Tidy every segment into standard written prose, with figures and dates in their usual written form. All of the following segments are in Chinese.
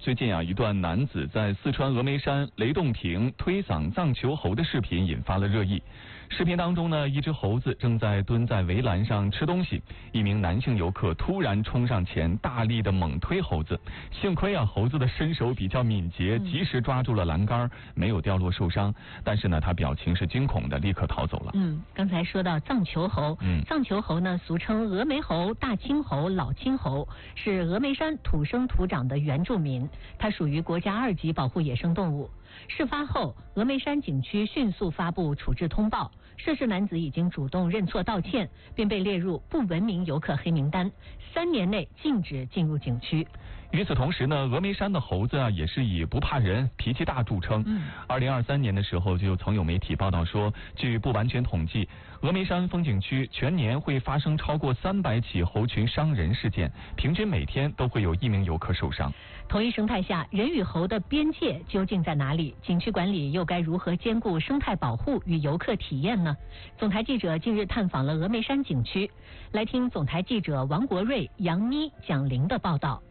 最近一段男子在四川峨眉山雷洞坪推搡藏球猴的视频引发了热议。视频当中呢，一只猴子正在蹲在围栏上吃东西，一名男性游客突然冲上前，大力的猛推猴子。幸亏猴子的身手比较敏捷，及时抓住了栏杆，没有掉落受伤。但是呢，他表情是惊恐的，立刻逃走了。 刚才说到藏球猴，藏球猴呢俗称峨眉猴、大青猴、老青猴，是峨眉山土生土长的原住民，它属于国家2级保护野生动物。事发后，峨眉山景区迅速发布处置通报，涉事男子已经主动认错道歉，并被列入不文明游客黑名单，3年内禁止进入景区。 与此同时呢，峨眉山的猴子也是以不怕人、脾气大著称。2023年的时候，就曾有媒体报道说，据不完全统计，峨眉山风景区全年会发生超过300起猴群伤人事件，平均每天都会有1名游客受伤。 同一生态下，人与猴的边界究竟在哪里？景区管理又该如何兼顾生态保护与游客体验呢？总台记者近日探访了峨眉山景区，来听总台记者王国瑞、杨咪、蒋玲的报道。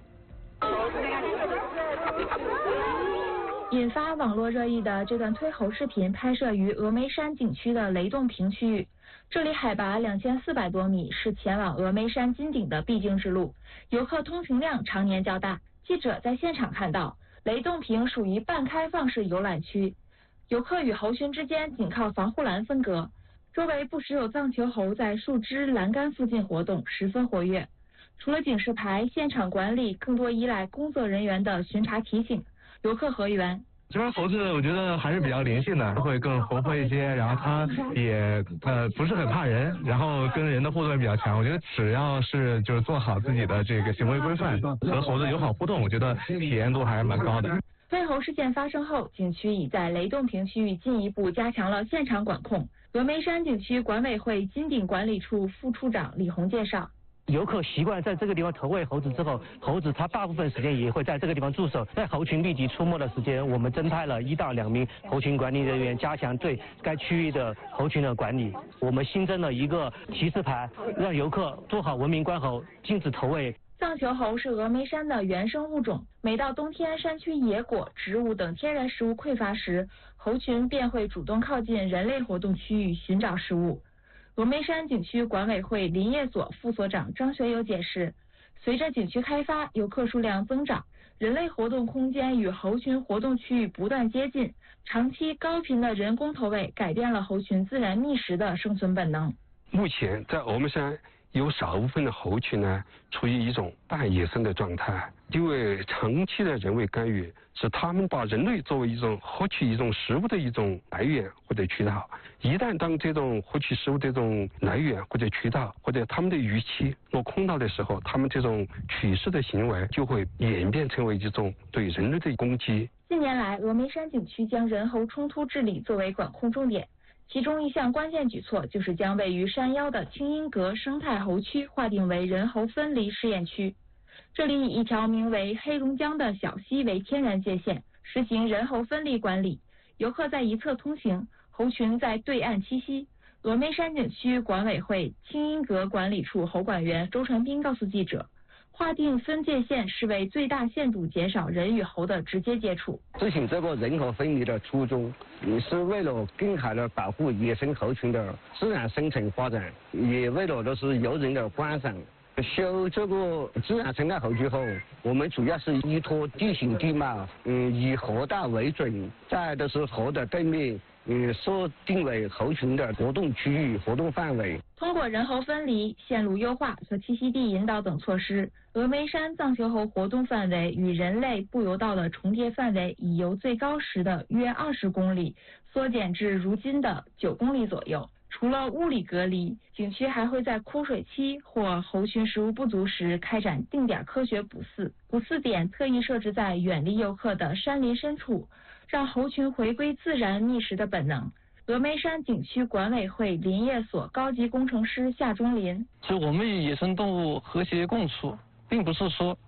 引发网络热议的这段推猴视频拍摄于峨眉山景区的雷洞坪区域，这里海拔2400多米，是前往峨眉山金顶的必经之路，游客通行量常年较大。记者在现场看到，雷洞坪属于半开放式游览区，游客与猴群之间仅靠防护栏分隔，周围不时有藏球猴在树枝、栏杆附近活动，十分活跃。除了警示牌，现场管理更多依赖工作人员的巡查提醒。游客何源， 这边猴子我觉得还是比较灵性的，会更活泼一些，然后它也不是很怕人，然后跟人的互动也比较强。我觉得只要是就是做好自己的这个行为规范，和猴子友好互动，我觉得体验度还是蛮高的。 推猴事件发生后，景区已在雷洞坪区域进一步加强了现场管控。峨眉山景区管委会金顶管理处副处长李红介绍， 游客习惯在这个地方投喂猴子之后，猴子它大部分时间也会在这个地方驻守。在猴群立即出没的时间，我们增派了1到2名猴群管理人员，加强对该区域的猴群的管理。我们新增了一个提示牌，让游客做好文明观猴，禁止投喂。 藏球猴是峨眉山的原生物种，每到冬天山区野果、植物等天然食物匮乏时，猴群便会主动靠近人类活动区域寻找食物。峨眉山景区管委会林业所副所长张学友解释，随着景区开发，游客数量增长，人类活动空间与猴群活动区域不断接近，长期高频的人工投喂改变了猴群自然觅食的生存本能。 目前在峨眉山有少部分的猴群呢，处于一种半野生的状态，因为长期的人为干预，使他们把人类作为一种获取一种食物的一种来源或者渠道。一旦当这种获取食物的这种来源或者渠道或者他们的预期落空到的时候，他们这种取食的行为就会演变成为一种对人类的攻击。 近年来，峨眉山景区将人猴冲突治理作为管控重点。其中一项关键举措就是将位于山腰的青音阁生态猴区划定为人猴分离试验区。这里以一条名为黑龙江的小溪为天然界限，实行人猴分离管理，游客在一侧通行，猴群在对岸栖息。峨眉山景区管委会青音阁管理处猴管员周传斌告诉记者，划定分界线是为最大限度减少人与猴的直接接触。 执行这个人猴分离的初衷，也是为了更好的保护野生猴群的自然生存发展，也为了游人的观赏。修这个自然生态猴区后，我们主要是依托地形地貌，以河道为准，再河的对面，设定为猴群的活动区域、活动范围。 通过人猴分离、线路优化和栖息地引导等措施，峨眉山藏球猴活动范围与人类步游道的重叠范围已由最高时的约20公里缩减至如今的9公里左右。除了物理隔离，景区还会在枯水期或猴群食物不足时开展定点科学捕饲。捕饲点特意设置在远离游客的山林深处，让猴群回归自然觅食的本能。峨眉山景区管委会林业所高级工程师夏忠林， 是我们与野生动物和谐共处，并不是说